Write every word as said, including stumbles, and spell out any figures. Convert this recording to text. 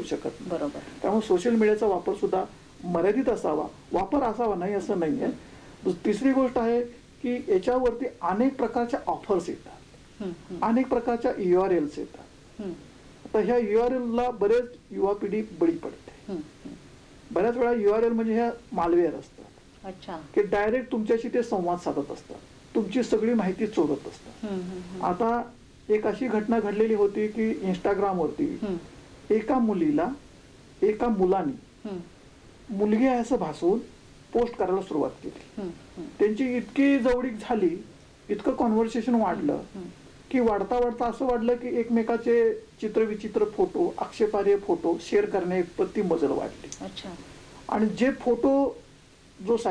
शकत नाही. बरोबर. त्यामुळे सोशल मीडियाचा वापर सुद्धा मर्यादित असावा, वापर असावा नाही असं नाही आहे. तिसरी गोष्ट आहे की याच्यावरती अनेक प्रकारच्या ऑफर्स येतात, अनेक प्रकारच्या यू आर एल्स येतात. आता ह्या यू आर एलला बरेच युवा पिढी बळी पडते. बऱ्याच वेळा यू आर एल म्हणजे ह्या मालवेअर असतात. अच्छा. की डायरेक्ट तुमच्याशी ते संवाद साधत असतात, तुमची सगळी माहिती चोरत असतात. आता एक अशी घटना घडलेली होती की इंस्टाग्रामवरती एका मुलीला एका मुलाने मुलगी आहे असं भासवून पोस्ट करायला सुरुवात केली. त्यांची इतकी जवळीक झाली, इतकं कॉन्व्हर्सेशन वाढलं की वाढता वाढता असं वाढलं की एकमेकाचे चित्रविचित्र फोटो, आक्षेपार्ह फोटो शेअर करण्याइतपत ती मजल वाढली. अच्छा. आणि जे फोटो जो